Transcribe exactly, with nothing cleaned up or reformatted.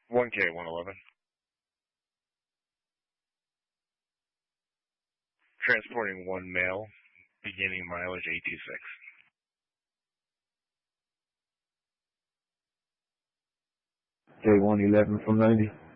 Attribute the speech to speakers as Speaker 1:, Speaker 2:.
Speaker 1: one K one eleven. Transporting one male, beginning mileage eight two six.
Speaker 2: J one eleven from ninety.